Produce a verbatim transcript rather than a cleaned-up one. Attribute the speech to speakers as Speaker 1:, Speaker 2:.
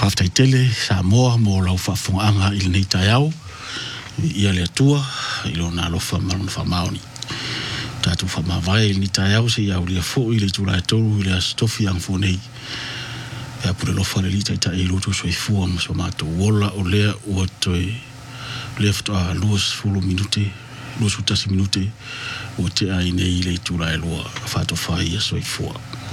Speaker 1: whaftaitele sa moa mo lau whafonga il nei taiau ia le atua ilo na lofa marun whamaoni tatu whamawai il nei taiau se iau lia fo i le tūrai toru i le astofi ang fonei ea pure lofa le lita ita i roto soi fua mo so mato wola o lea ua toi lea ftoa luas fulu minute luas utasi minute o te ai nei le tūrai lua whato whai a soi fua